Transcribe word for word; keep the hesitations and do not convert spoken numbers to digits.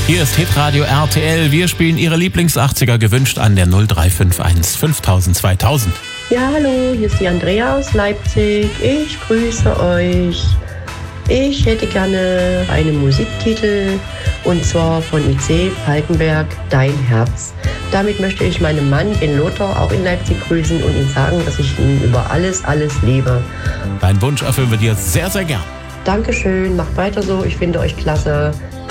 Hier ist Hitradio R T L. Wir spielen Ihre Lieblings-achtziger gewünscht an der null drei fünf eins fünftausend zweitausend. Ja, hallo, hier ist die Andrea aus Leipzig. Ich grüße euch. Ich hätte gerne einen Musiktitel und zwar von I C Falkenberg, Dein Herz. Damit möchte ich meinen Mann, den Lothar, auch in Leipzig grüßen und ihm sagen, dass ich ihn über alles, alles liebe. Dein Wunsch erfüllen wir dir sehr, sehr gern. Dankeschön, macht weiter so, ich finde euch klasse.